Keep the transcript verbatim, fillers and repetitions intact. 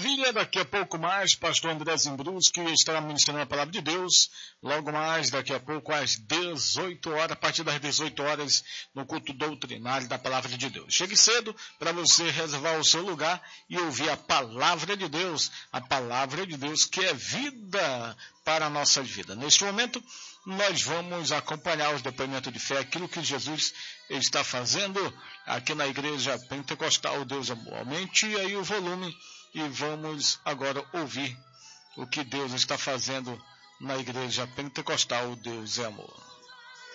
Maravilha, daqui a pouco mais, pastor André Zimbruski estará ministrando a palavra de Deus, logo mais, daqui a pouco às dezoito horas, a partir das dezoito horas, no culto doutrinário da palavra de Deus. Chegue cedo para você reservar o seu lugar e ouvir a palavra de Deus, a palavra de Deus que é vida para a nossa vida. Neste momento, nós vamos acompanhar os depoimentos de fé, aquilo que Jesus está fazendo aqui na Igreja Pentecostal Deus Amor. Aumente aí o volume e vamos agora ouvir o que Deus está fazendo na Igreja Pentecostal Deus é Amor.